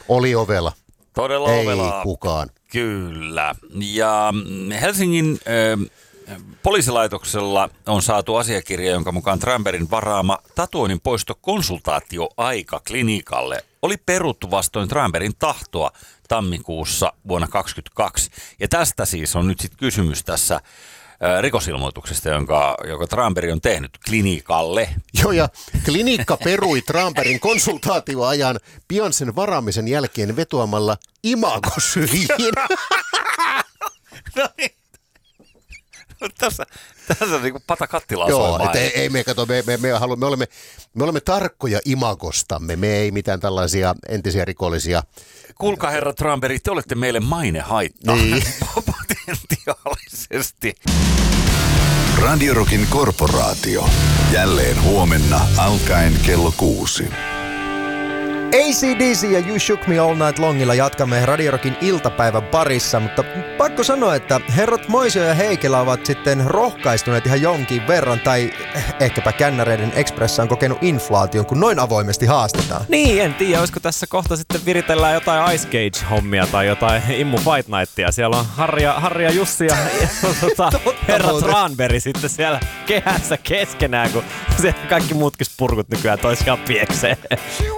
Oli ovela. Todella Ei ovelaa. kukaan. Kyllä. Ja Helsingin poliisilaitoksella on saatu asiakirja, jonka mukaan Tranbergin varaama tatuoinnin poisto konsultaatioaika klinikalle oli peruttu vastoin Tranbergin tahtoa tammikuussa vuonna 2022. Ja tästä siis on nyt sitten kysymys tässä rikosilmoituksesta, jonka Tranberg on tehnyt klinikalle. Joo, ja klinikka perui Tranbergin konsultaatioajan pian sen varaamisen jälkeen vetoamalla imagosyihin. No niin. Tässä on niin kuin pata kattilaa Joo, soimaan. ei me kato, me olemme tarkkoja imagostamme, me ei mitään tällaisia entisiä rikollisia. Kuulkaa herra Tranberg, te olette meille mainehaitta Niin. potentiaalisesti. Radio Rockin korporaatio. Jälleen huomenna alkaen kello 6. AC/DC ja You Shook Me All Night Longilla jatkamme Radio Rockin iltapäivän parissa, mutta pakko sanoa, että herrat Moisio ja Heikelä ovat sitten rohkaistuneet ihan jonkin verran, tai ehkäpä Kännäreiden Expressa on kokenut inflaation, kun noin avoimesti haastetaan. Niin, en tiedä, olisiko tässä kohta sitten viritellään jotain Ice Cage-hommia tai jotain Immu Fight Nightia. Siellä on Harri ja Jussi ja herra Tranberg sitten siellä kehässä keskenään, kun siellä kaikki muutkin spurkut nykyään toisiaan pieksee.